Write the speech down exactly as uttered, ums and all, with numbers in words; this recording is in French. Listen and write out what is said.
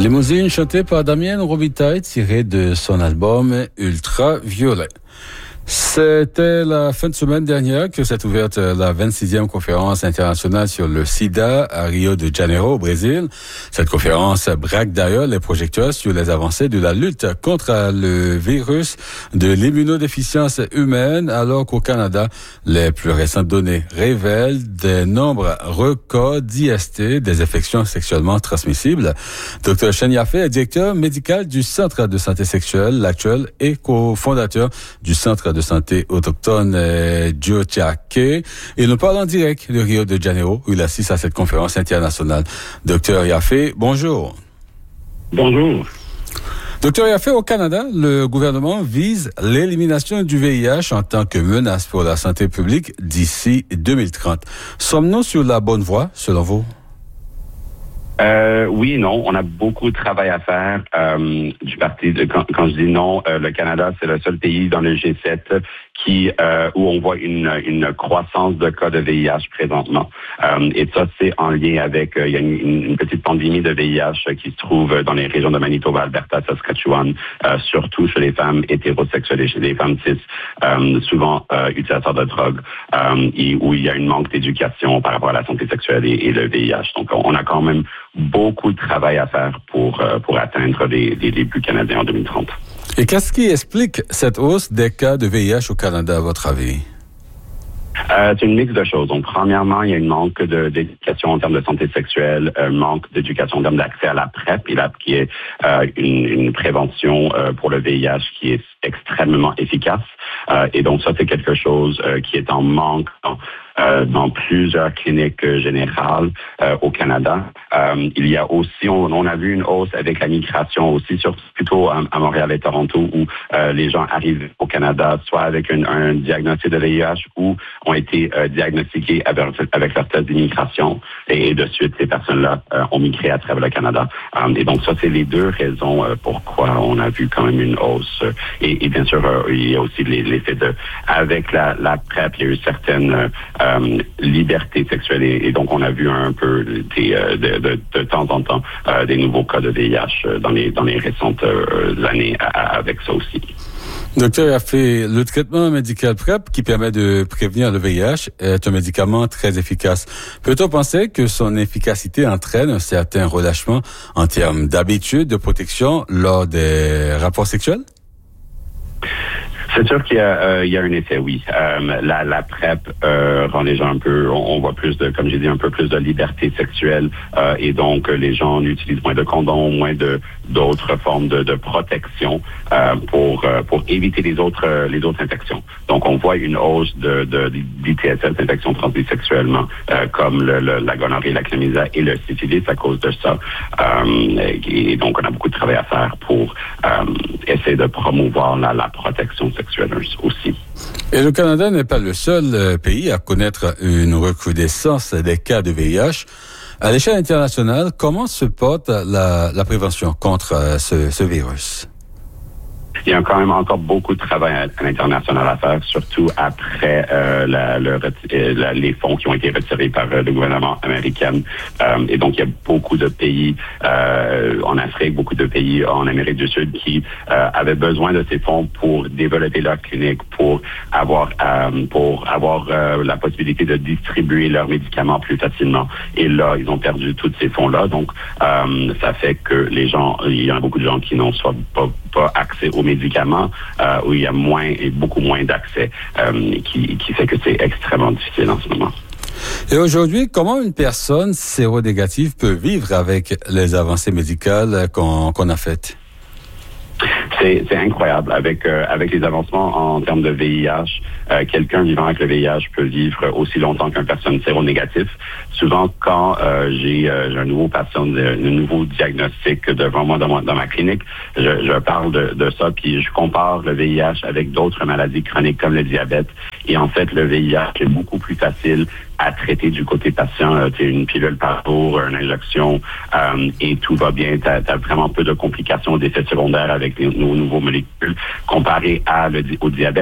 Limousine chantée par Damien Robitaille, tirée de son album Ultraviolet. C'était la fin de semaine dernière que s'est ouverte la vingt-sixième conférence internationale sur le sida à Rio de Janeiro, au Brésil. Cette conférence braque d'ailleurs les projecteurs sur les avancées de la lutte contre le virus de l'immunodéficience humaine, alors qu'au Canada, les plus récentes données révèlent des nombres records d'I S T, des infections sexuellement transmissibles. Docteur Shane Yaffe est directeur médical du Centre de santé sexuelle, l'actuel, et cofondateur du Centre de santé autochtone euh, Diotiake. Et nous parlons en direct de Rio de Janeiro, où il assiste à cette conférence internationale. Docteur Yaffe, bonjour. Bonjour. Docteur Yaffe, au Canada, le gouvernement vise l'élimination du V I H en tant que menace pour la santé publique d'ici deux mille trente. Sommes-nous sur la bonne voie, selon vous? Euh, oui et non, on a beaucoup de travail à faire euh, du parti. De, quand, quand je dis non, euh, le Canada, c'est le seul pays dans le G sept qui euh, où on voit une, une croissance de cas de V I H présentement. Euh, et ça, c'est en lien avec, euh, il y a une, une petite pandémie de V I H qui se trouve dans les régions de Manitoba, Alberta, Saskatchewan, euh, surtout chez les femmes hétérosexuelles et chez les femmes cis, euh, souvent euh, utilisateurs de drogue, euh, et où il y a une manque d'éducation par rapport à la santé sexuelle et, et le V I H. Donc, on a quand même beaucoup de travail à faire pour, euh, pour atteindre les, les, les buts canadiens en deux mille trente. Et qu'est-ce qui explique cette hausse des cas de V I H au Canada, à votre avis? Euh, c'est une mix de choses. Donc, premièrement, il y a une manque de, d'éducation en termes de santé sexuelle, un manque d'éducation en termes d'accès à la PrEP, et là, qui est euh, une, une prévention euh, pour le V I H qui est extrêmement efficace. Euh, et donc, ça, c'est quelque chose euh, qui est en manque dans, euh, dans plusieurs cliniques euh, générales euh, au Canada. Euh, il y a aussi, on, on a vu une hausse avec la migration aussi, surtout plutôt à, à Montréal et Toronto, où euh, les gens arrivent au Canada soit avec un, un diagnostic de V I H ou ont été euh, diagnostiqués avec, avec leur test d'immigration. Et, et de suite, ces personnes-là euh, ont migré à travers le Canada. Euh, et donc, ça, c'est les deux raisons euh, pourquoi on a vu quand même une hausse. Et, et bien sûr, euh, il y a aussi l'effet de, avec la, la PrEP, il y a eu certaines euh, libertés sexuelles. Et, et donc, on a vu un peu des, euh, de, de, de temps en temps euh, des nouveaux cas de V I H dans les, dans les récentes euh, années à, avec ça aussi. Docteur Yaffe, le traitement médical PrEP qui permet de prévenir le V I H est un médicament très efficace. Peut-on penser que son efficacité entraîne un certain relâchement en termes d'habitude de protection lors des rapports sexuels? C'est sûr qu'il y a, euh, il y a un effet, oui. Euh, la, la PrEP euh, rend les gens un peu, on, on voit plus de, comme j'ai dit, un peu plus de liberté sexuelle euh, et donc les gens utilisent moins de condoms, moins de d'autres formes de, de protection euh, pour euh, pour éviter les autres euh, les autres infections. Donc on voit une hausse de, de d'I T S S, d'infections transmises sexuellement, euh, comme le, le, la gonorrhée, la chlamydia et le syphilis à cause de ça. Euh, et donc on a beaucoup de travail à faire pour euh, essayer de promouvoir la, la protection sexuelle aussi. Et le Canada n'est pas le seul pays à connaître une recrudescence des cas de V I H. À l'échelle internationale, comment se porte la, la prévention contre ce, ce virus? Il y a quand même encore beaucoup de travail à, à l'international à faire, surtout après euh, la, le, la, les fonds qui ont été retirés par euh, le gouvernement américain. Euh, et donc, il y a beaucoup de pays euh, en Afrique, beaucoup de pays en Amérique du Sud qui euh, avaient besoin de ces fonds pour développer leur clinique, pour avoir euh, pour avoir euh, la possibilité de distribuer leurs médicaments plus facilement. Et là, ils ont perdu tous ces fonds-là. Donc, euh, ça fait que les gens, il y en a beaucoup de gens qui n'ont soit pas, pas accès aux médicaments, euh, où il y a moins et beaucoup moins d'accès, euh, qui, qui fait que c'est extrêmement difficile en ce moment. Et aujourd'hui, comment une personne séronégative peut vivre avec les avancées médicales qu'on, qu'on a faites? C'est, c'est incroyable. Avec euh, avec les avancements en termes de V I H, euh, quelqu'un vivant avec le V I H peut vivre aussi longtemps qu'une personne séronégative. Souvent, quand euh, j'ai, euh, j'ai un nouveau patient, un nouveau diagnostic devant moi dans, ma, dans ma clinique, je, je parle de, de ça, puis je compare le V I H avec d'autres maladies chroniques comme le diabète. Et en fait, le V I H est beaucoup plus facile à traiter du côté patient, euh, tu sais, une pilule par jour, une injection, euh, et tout va bien. Tu as vraiment peu de complications, d'effets secondaires avec les, nos nouveaux molécules comparé à le, au diabète.